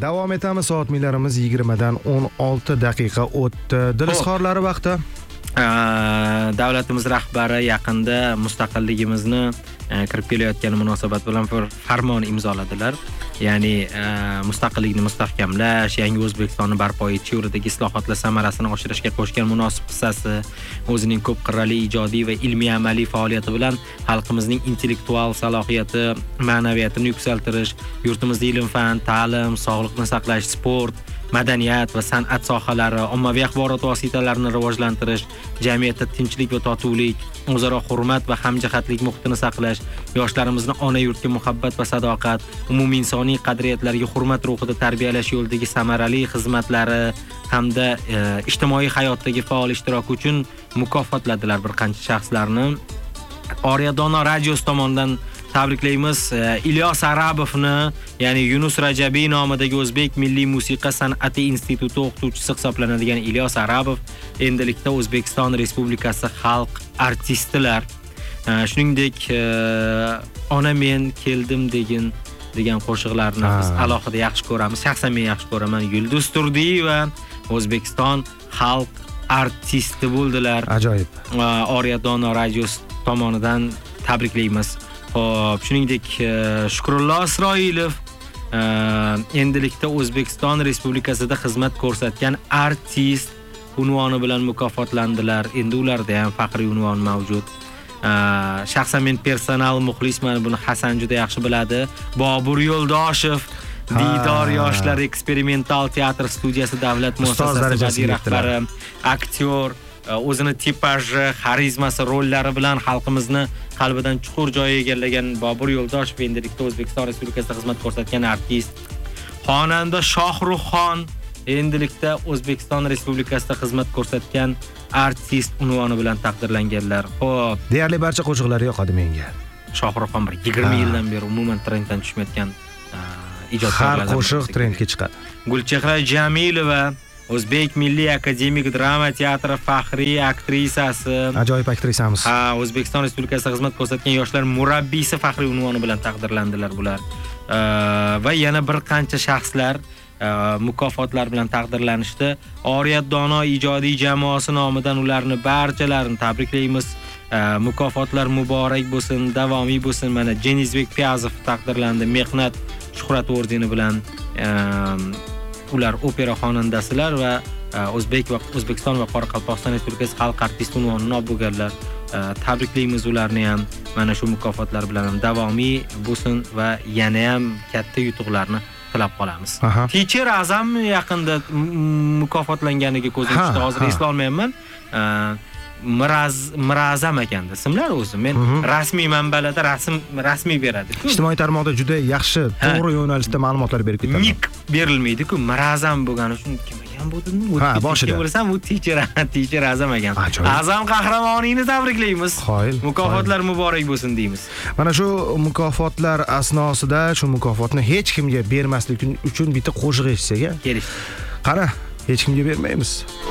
Davom etamiz. Soatlarimiz 20 dan 16 daqiqa o'tdi. Dil izhorlari vaqti. Davlatimiz rahbari yaqinda mustaqilligimizni kirib kelayotgani munosabat bilan farmon imzoladilar. Ya'ni mustaqillikni mustahkamlash, yangi O'zbekistonni barpo etish yo'lidagi islohotlar samarasini oshirishga qo'shgan munosib hissasi, o'zining ko'p qirrali ijodiy va ilmiy amaliy faoliyati bilan xalqimizning intellektual salohiyati, ma'naviyatini yuksaltirish, yurtimizda ilm-fan, ta'lim, sog'liqni saqlash, sport, madaniyat va san'at sohalari, ommaviy axborot vositalarini rivojlantirish, jamiyatda tinchlik va totuvlik, o'zaro hurmat va hamjihatlik muhitini saqlash, yoshlarimizni ona yurtga muhabbat va sadoqat, umumiy insoniy qadriyatlarga hurmat ruhida tarbiyalash yo'lidagi samarali xizmatlari hamda ijtimoiy hayotdagi faol ishtiroki uchun mukofotladilar bir qancha shaxslarni. Oriya Dono radiosi tomonidan tabriklaymiz. Ilyos Arabovni, ya'ni Yunus Rajabiy nomidagi O'zbek Milliy musiqa san'ati instituti o'qituvchisi hisoblanadigan Ilyos Arabov endilikda O'zbekiston Respublikasi xalq artistilar, shuningdek ona men keldim degan qo'shiqlarni biz alohida yaxshi ko'ramiz. Shaxsan men yaxshi ko'raman. Yulduz Turdiyeva O'zbekiston xalq artisti bo'ldilar. Ajoyib. Oriya Dono radiosi tomonidan tabriklaymiz. Xo'p, shuningdek Shukrullo Isroilov endilikda O'zbekiston Respublikasida xizmat ko'rsatgan artist unvoni bilan mukofotlandilar. Endi ularda ham faxriy unvon mavjud. Shaxsan men personal muxlisman, buni Hasan juda yaxshi biladi. Bobur Yo'ldoshev Didor yoshlar eksperimental teatr studiyasi davlat muassasasi rahbari, aktyor, o'zini tipaji, xarizmasi, rollari bilan xalqimizni qalbidan chuqur joy egallagan Bobur Yo'ldoshev endilikda O'zbekiston Respublikasida xizmat ko'rsatgan artist. Xonanda Shohruxxon endilikda O'zbekiston Respublikasida xizmat ko'rsatgan artist unvoni bilan taqdirlanganlar. Xo'p, deyarli barcha qo'shiqlari yoqadi menga. Shohruxxon bir 20 yildan beri umuman trenddan tushmayotgan ijodkorlardan. Har qo'shiq trendga chiqadi. Gulchehra Jamilova O'zbek Milliy akademik drama teatri faxriy aktrisasi. Ajoyib aktrisamiz. O'zbekiston Respublikasida xizmat ko'rsatgan yoshlar murabbiysi faxriy unvoni bilan taqdirlandilar bular. Va yana bir qancha shaxslar mukofotlar bilan taqdirlanishdi. Oriyat Dono ijodiy jamoasi nomidan ularni barchalarini tabriklaymiz. Mukofotlar muborak bo'lsin, davomiy bo'lsin. Mana Jenizbek Piyazov taqdirlandi mehnat shuhrat ordeni bilan. Ular opera xonandasilar va O'zbekiston va Qoraqalpog'iston Respublikasi xalq artisti unvonini olib bo'lganlar. Tabriklaymiz ularni ham. Mana shu mukofotlar bilan ham davomiy bo'lsin va yana ham katta yutuqlarni tilab qolamiz. Teacher Azam yaqinda mukofotlanganiga ko'zim tushdi. Hozir eslolmayapman. Mirazam ekanda ismlari o'zi. Men rasmiy manbalarda rasmiy beradi. Ijtimoiy tarmoqda juda yaxshi, to'g'ri yo'nalishda ma'lumotlar berib ketadi. Nik berilmaydi-ku, Mirazam bo'lgani uchun kim ekan bu deb boshida bo'lsam, u teacher Azam ekan. Azam qahramoningni tabriklaymiz. Mukofotlar muborak bo'lsin deymiz. Mana shu mukofotlar asnosida shu mukofotni hech kimga bermaslik uchun bitta qo'shiq eshitsak-a? Kelishdi. Qara, hech kimga bermaymiz.